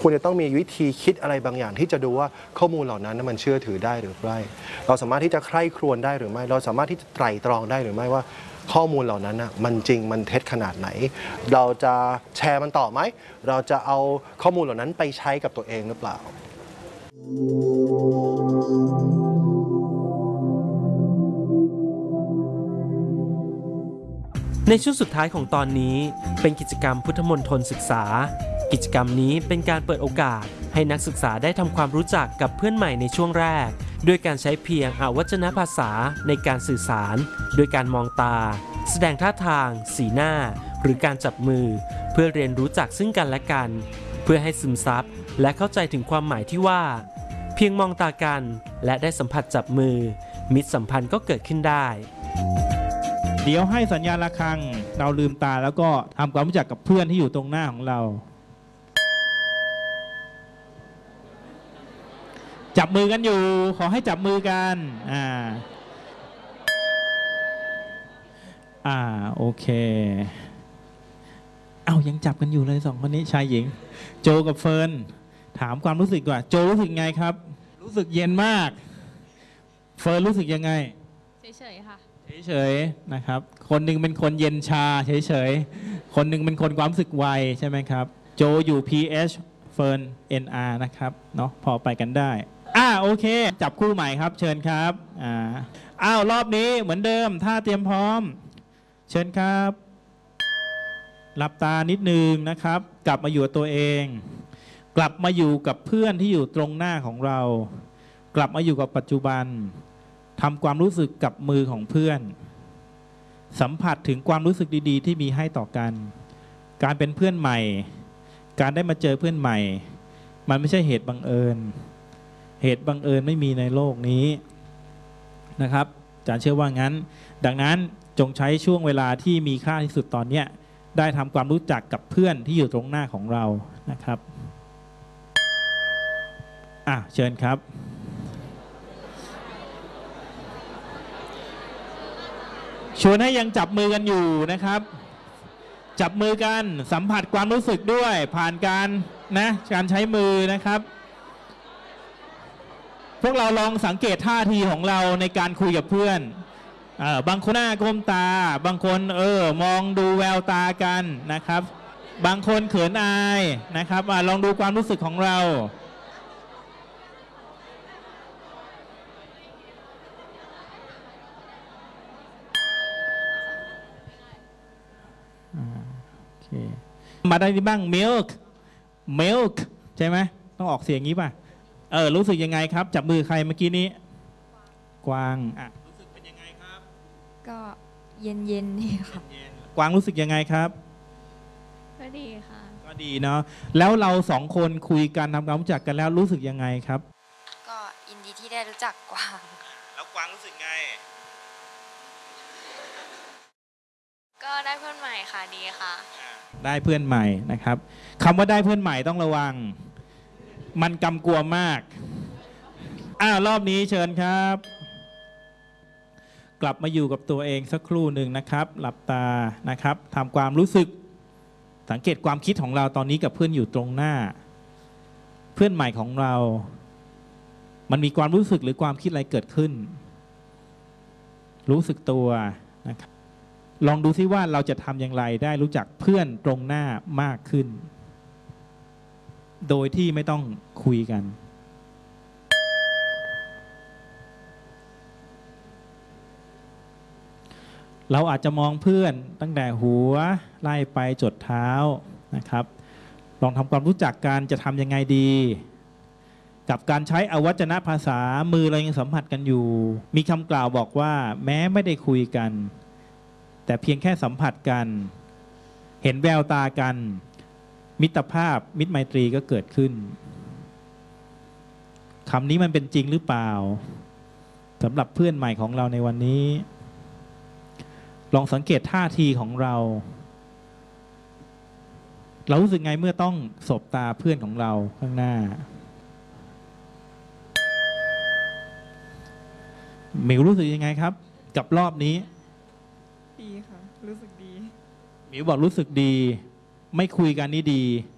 ควรจะต้องมีวิธีคิดอะไรบางอย่างที่จะดูว่าข้อมูลเหล่านั้นมันเชื่อถือได้หรือไม่เราสามารถที่จะใคร่ครวญได้หรือไม่เราสามารถที่จะไตร่ตรองได้หรือไม่ว่าข้อมูลเหล่านั้นมันจริงมันเท็จขนาดไหนเราจะแชร์มันต่อไหมเราจะเอาข้อมูลเหล่านั้นไปใช้กับตัวเองหรือเปล่าในช่วงสุดท้ายของตอนนี้เป็นกิจกรรมพุทธมณฑลศึกษากิจกรรมนี้เป็นการเปิดโอกาสให้นักศึกษาได้ทำความรู้จักกับเพื่อนใหม่ในช่วงแรกด้วยการใช้เพียงอวัจนภาษาในการสื่อสารโดยการมองตาแสดงท่าทางสีหน้าหรือการจับมือเพื่อเรียนรู้จักซึ่งกันและกันเพื่อให้ซึมซับและเข้าใจถึงความหมายที่ว่าเพียงมองตากันและได้สัมผัสจับมือมิตรสัมพันธ์ก็เกิดขึ้นได้เดี๋ยวให้สัญญาณระฆังเราลืมตาแล้วก็ทำความรู้จักกับเพื่อนที่อยู่ตรงหน้าของเราจับมือกันอยู่ขอให้จับมือกันโอเคยังจับกันอยู่เลยสองคนนี้ชายหญิงโจกับเฟิร์นถามความรู้สึกก่อนโจรู้สึกไงครับรู้สึกเย็นมากเฟิร์นรู้สึกยังไงเฉยๆค่ะเฉยๆนะครับคนหนึ่งเป็นคนเย็นชาเฉยๆคนหนึ่งเป็นคนความรู้สึกไวใช่ไหมครับโจอยู่ PH เฟิร์น NR นะครับเนาะพอไปกันได้โอเคจับคู่ใหม่ครับเชิญครับรอบนี้เหมือนเดิมถ้าเตรียมพร้อมเชิญครับหลับตานิดนึงนะครับกลับมาอยู่กับตัวเองกลับมาอยู่กับเพื่อนที่อยู่ตรงหน้าของเรากลับมาอยู่กับปัจจุบันทำความรู้สึกกับมือของเพื่อนสัมผัสถึงความรู้สึกดีๆที่มีให้ต่อกันการเป็นเพื่อนใหม่การได้มาเจอเพื่อนใหม่มันไม่ใช่เหตุบังเอิญเหตุบังเอิญไม่มีในโลกนี้นะครับอาจารย์เชื่อว่างั้นดังนั้นจงใช้ช่วงเวลาที่มีค่าที่สุดตอนนี้ได้ทำความรู้จักกับเพื่อนที่อยู่ตรงหน้าของเรานะครับเชิญครับชวนให้ยังจับมือกันอยู่นะครับจับมือกันสัมผัสความรู้สึกด้วยผ่านการใช้มือนะครับพวกเราลองสังเกตท่าทีของเราในการคุยกับเพื่อนบางคนหน้าก้มตาบางคนมองดูแววตากันนะครับบางคนเขินอายนะครับลองดูความรู้สึกของเรามาได้บ้าง milk ใช่ไหมต้องออกเสียงงี้ป่ะรู้สึกยังไงครับจับมือใครเมื่อกี้นี้กวางรู้สึกเป็นยังไงครับก็เย็นๆนี่ค่ะกวางรู้สึกยังไงครับก็ดีค่ะก็ดีเนาะแล้วเราสองคนคุยกันทำความรู้จักกันแล้วรู้สึกยังไงครับก็ยินดีที่ได้รู้จักกวางแล้วกวางรู้สึกไงก็ได้เพื่อนใหม่ค่ะดีค่ะได้เพื่อนใหม่นะครับคำว่าได้เพื่อนใหม่ต้องระวังมันกำกวมมากรอบนี้เชิญครับกลับมาอยู่กับตัวเองสักครู่หนึ่งนะครับหลับตานะครับทำความรู้สึกสังเกตความคิดของเราตอนนี้กับเพื่อนอยู่ตรงหน้าเพื่อนใหม่ของเรามันมีความรู้สึกหรือความคิดอะไรเกิดขึ้นรู้สึกตัวนะครับลองดูซิว่าเราจะทำอย่างไรได้รู้จักเพื่อนตรงหน้ามากขึ้นโดยที่ไม่ต้องคุยกันเราอาจจะมองเพื่อนตั้งแต่หัวไล่ไปจดเท้านะครับลองทำความรู้จักกันจะทำยังไงดีกับการใช้อวัจนภาษามือเรายังสัมผัสกันอยู่มีคำกล่าวบอกว่าแม้ไม่ได้คุยกันแต่เพียงแค่สัมผัสกันเห็นแววตากันมิตรภาพมิตรไมตรีก็เกิดขึ้นคำนี้มันเป็นจริงหรือเปล่าสำหรับเพื่อนใหม่ของเราในวันนี้ลองสังเกตท่าทีของเรารู้สึกไงเมื่อต้องสบตาเพื่อนของเราข้างหน้าหมิวรู้สึกยังไงครับกับรอบนี้ดีค่ะรู้สึกดีหมิวบอกรู้สึกดีไม่คุยกันนี่ดี